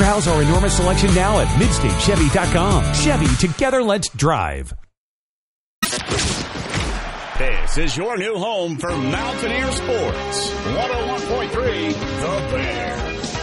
Browse our enormous selection now at MidstateChevy.com. Chevy, together let's drive. This is your new home for Mountaineer Sports. 101.3 The Bear.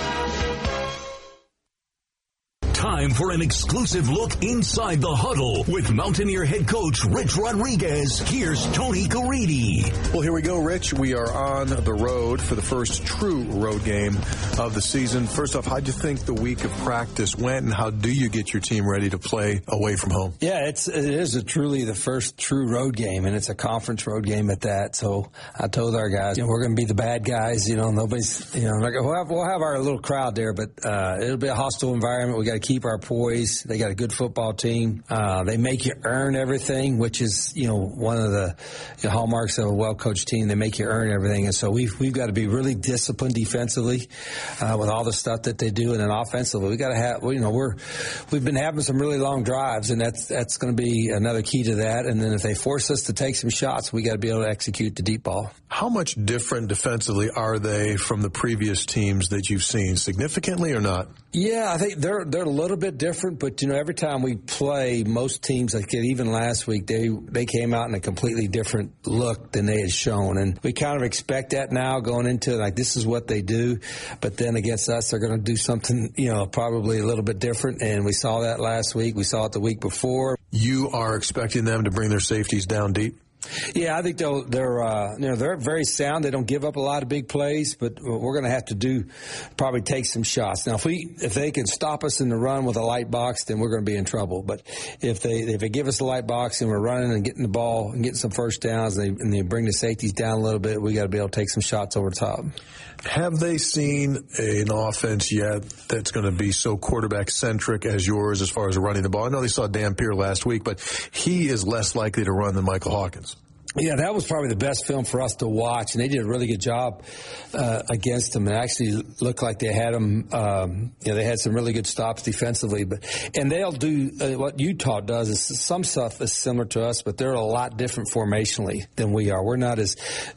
Time for an exclusive look inside the huddle with Mountaineer head coach Rich Rodriguez. Here's Tony Caridi. Well, here we go, Rich. We are on the road for the first true road game of the season. First off, how'd you think the week of practice went, and how do you get your team ready to play away from home? Yeah, it is truly the first true road game, and it's a conference road game at that. So I told our guys, we're going to be the bad guys. Nobody's, we'll have our little crowd there, but it'll be a hostile environment. We got to keep our poise. They got a good football team. They make you earn everything, which is, one of the hallmarks of a well-coached team. They make you earn everything. And so we've got to be really disciplined defensively with all the stuff that they do. And then offensively, we got to have, we've been having some really long drives, and that's going to be another key to that. And then if they force us to take some shots, we got to be able to execute the deep ball. How much different defensively are they from the previous teams that you've seen? Significantly or not? Yeah, I think they're a little bit different, but every time we play, most teams, like even last week, they came out in a completely different look than they had shown, and we kind of expect that now going into it, like this is what they do, but then against us, they're going to do something, probably a little bit different, and we saw that last week. We saw it the week before. You are expecting them to bring their safeties down deep? Yeah, I think they're very sound. They don't give up a lot of big plays, but we're going to have to probably take some shots. Now, if they can stop us in the run with a light box, then we're going to be in trouble. But if they give us a light box and we're running and getting the ball and getting some first downs, and they bring the safeties down a little bit, we got to be able to take some shots over the top. Have they seen an offense yet that's going to be so quarterback-centric as yours as far as running the ball? I know they saw Dan Pierre last week, but he is less likely to run than Michael Hawkins. Yeah, that was probably the best film for us to watch, and they did a really good job against them. It actually looked like they had them. They had some really good stops defensively, and they'll do what Utah does. Is some stuff is similar to us, but they're a lot different formationally than we are. We're not as,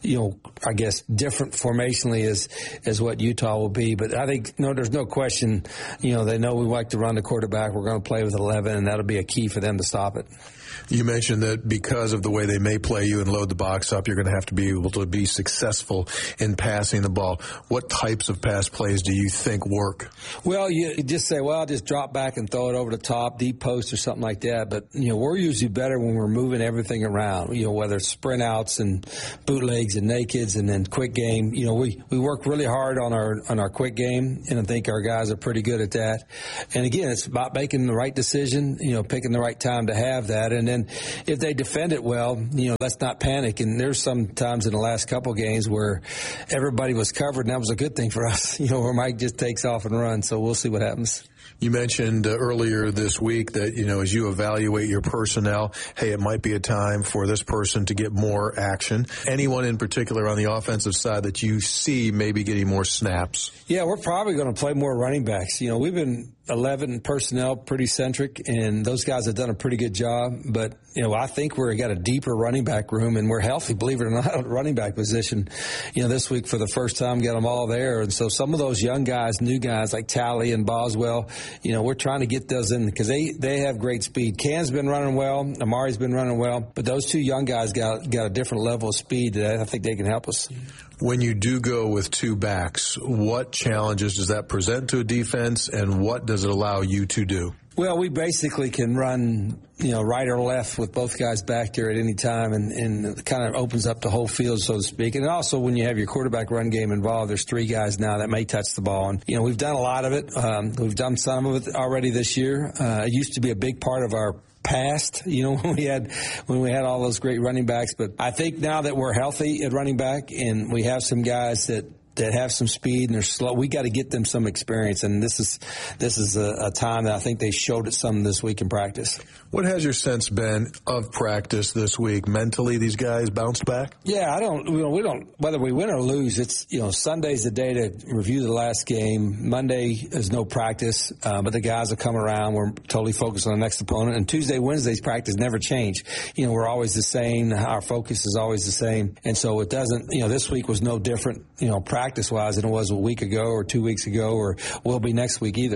I guess, different formationally as what Utah will be. But I think there's no question. They know we like to run the quarterback. We're going to play with 11, and that'll be a key for them to stop it. You mentioned that because of the way they may play you and load the box up, you're going to have to be able to be successful in passing the ball. What types of pass plays do you think work? Well, you just say, I'll just drop back and throw it over the top, deep post or something like that. But, we're usually better when we're moving everything around, whether it's sprint outs and bootlegs and nakeds and then quick game. We work really hard on our quick game, and I think our guys are pretty good at that. And, again, it's about making the right decision, picking the right time to have that. And then if they defend it well, let's not panic. And there's some times in the last couple games where everybody was covered, and that was a good thing for us, where Mike just takes off and runs. So we'll see what happens. You mentioned earlier this week that, as you evaluate your personnel, hey, it might be a time for this person to get more action. Anyone in particular on the offensive side that you see maybe getting more snaps? Yeah, we're probably going to play more running backs. We've been 11 personnel, pretty centric, and those guys have done a pretty good job. But, I think we've got a deeper running back room, and we're healthy, believe it or not, at running back position. This week for the first time, got them all there. And so some of those young guys, new guys like Talley and Boswell, we're trying to get those in because they have great speed. Can's been running well. Amari's been running well. But those two young guys got a different level of speed that I think they can help us. When you do go with two backs, what challenges does that present to a defense, and what does it allow you to do? Well, we basically can run, right or left with both guys back there at any time, and it kind of opens up the whole field, so to speak. And also when you have your quarterback run game involved, there's three guys now that may touch the ball. And, we've done a lot of it. We've done some of it already this year. It used to be a big part of our past, when we had all those great running backs. But I think now that we're healthy at running back and we have some guys that have some speed and they're slow, we got to get them some experience. And this is a time that I think they showed it some this week in practice. What has your sense been of practice this week? Mentally, these guys bounced back? Yeah, we don't, whether we win or lose, it's, Sunday's the day to review the last game. Monday is no practice, but the guys will come around. We're totally focused on the next opponent. And Tuesday, Wednesday's practice never change. We're always the same. Our focus is always the same. And so it doesn't, this week was no different, practice-wise than it was a week ago or 2 weeks ago or will be next week either.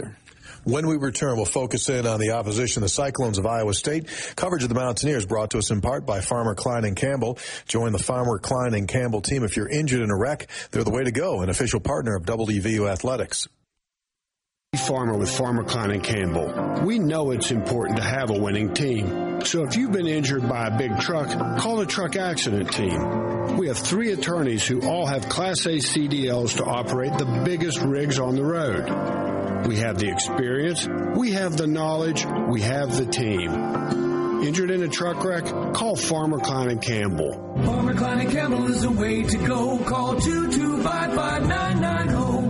When we return, we'll focus in on the opposition, the Cyclones of Iowa State. Coverage of the Mountaineers brought to us in part by Farmer Klein and Campbell. Join the Farmer Klein and Campbell team. If you're injured in a wreck, they're the way to go, an official partner of WVU Athletics. Farmer with Farmer Klein and Campbell. We know it's important to have a winning team. So if you've been injured by a big truck, call the truck accident team. We have 3 attorneys who all have Class A CDLs to operate the biggest rigs on the road. We have the experience, we have the knowledge, we have the team. Injured in a truck wreck? Call Farmer Klein and Campbell. Farmer Klein and Campbell is the way to go. Call 225-5990.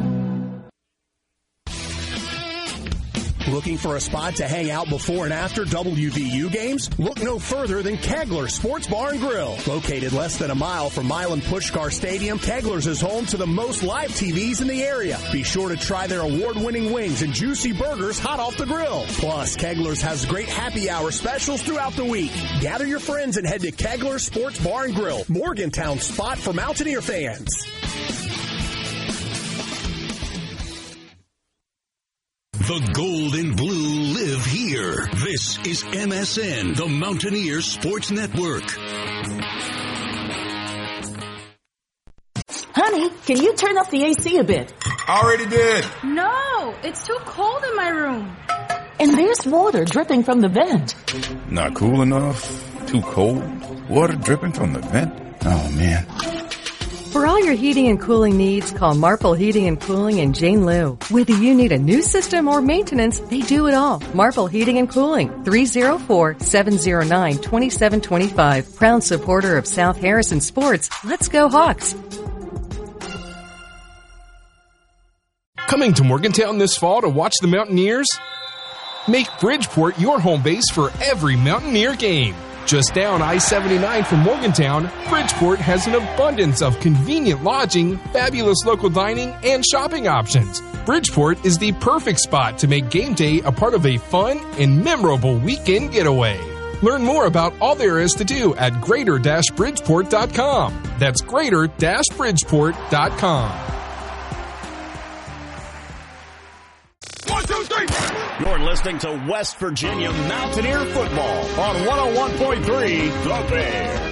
Looking for a spot to hang out before and after WVU games? Look no further than Kegler Sports Bar and Grill. Located less than a mile from Milan Puskar Stadium, Kegler's is home to the most live TVs in the area. Be sure to try their award-winning wings and juicy burgers hot off the grill. Plus, Kegler's has great happy hour specials throughout the week. Gather your friends and head to Kegler Sports Bar and Grill, Morgantown's spot for Mountaineer fans. The gold and blue live here. This is MSN, the Mountaineer Sports Network. Honey, can you turn up the AC a bit? Already did. No, it's too cold in my room. And there's water dripping from the vent. Not cool enough? Too cold? Water dripping from the vent? Oh, man. For all your heating and cooling needs, call Marple Heating and Cooling and Jane Liu. Whether you need a new system or maintenance, they do it all. Marple Heating and Cooling, 304-709-2725. Proud supporter of South Harrison sports. Let's go Hawks. Coming to Morgantown this fall to watch the Mountaineers? Make Bridgeport your home base for every Mountaineer game. Just down I-79 from Morgantown, Bridgeport has an abundance of convenient lodging, fabulous local dining, and shopping options. Bridgeport is the perfect spot to make game day a part of a fun and memorable weekend getaway. Learn more about all there is to do at greater-bridgeport.com. That's greater-bridgeport.com. 1, 2, 3. You're listening to West Virginia Mountaineer football on 101.3 The Bear.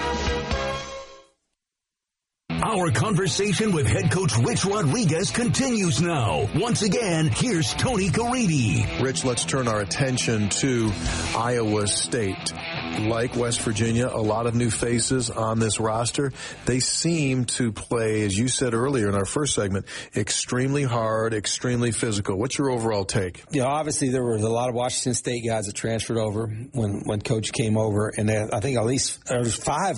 Our conversation with head coach Rich Rodriguez continues now. Once again, here's Tony Caridi. Rich, let's turn our attention to Iowa State. Like West Virginia, a lot of new faces on this roster. They seem to play, as you said earlier in our first segment, extremely hard, extremely physical. What's your overall take? Yeah, obviously there were a lot of Washington State guys that transferred over when Coach came over, and I think at least there was 5